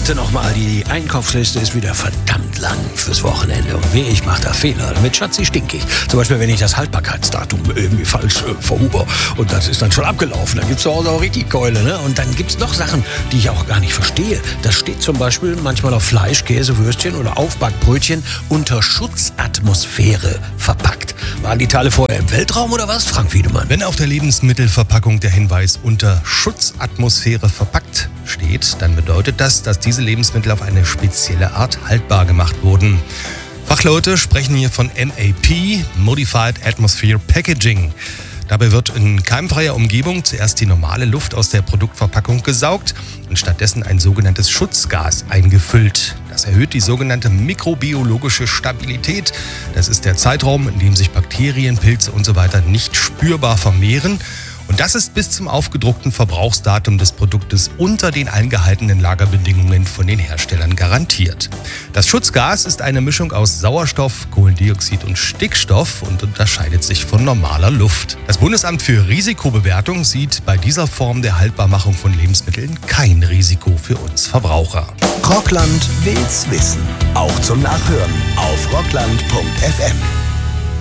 Warte noch mal, die Einkaufsliste ist wieder verdammt lang fürs Wochenende. Und weh, ich mache da Fehler. Damit Schatzi stinkig. Zum Beispiel, wenn ich das Haltbarkeitsdatum irgendwie falsch verhuber. Und das ist dann schon abgelaufen. Dann gibt's zu Hause auch richtig Keule, ne? Und dann gibt's noch Sachen, die ich auch gar nicht verstehe. Das steht zum Beispiel manchmal auf Fleisch, Käse, Würstchen oder Aufbackbrötchen unter Schutzatmosphäre verpackt. Waren die Teile vorher im Weltraum oder was, Frank Wiedemann? Wenn auf der Lebensmittelverpackung der Hinweis unter Schutzatmosphäre verpackt steht, dann bedeutet das, dass diese Lebensmittel auf eine spezielle Art haltbar gemacht wurden. Fachleute sprechen hier von MAP, Modified Atmosphere Packaging. Dabei wird in keimfreier Umgebung zuerst die normale Luft aus der Produktverpackung gesaugt und stattdessen ein sogenanntes Schutzgas eingefüllt. Das erhöht die sogenannte mikrobiologische Stabilität. Das ist der Zeitraum, in dem sich Bakterien, Pilze usw. nicht spürbar vermehren. Und das ist bis zum aufgedruckten Verbrauchsdatum des Produktes unter den eingehaltenen Lagerbedingungen von den Herstellern garantiert. Das Schutzgas ist eine Mischung aus Sauerstoff, Kohlendioxid und Stickstoff und unterscheidet sich von normaler Luft. Das Bundesamt für Risikobewertung sieht bei dieser Form der Haltbarmachung von Lebensmitteln kein Risiko für uns Verbraucher. Rockland will's wissen. Auch zum Nachhören auf rockland.fm.